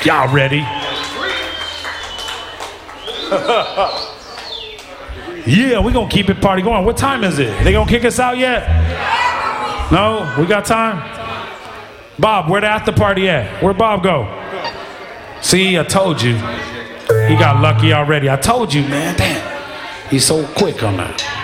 Y'all ready? Yeah, we're going to keep it party going. What time is it? They going to kick us out yet? No? We got time? Bob, where the after party at? Where'd Bob go? See, I told you. He got lucky already. I told you, man. Damn. He's so quick on that.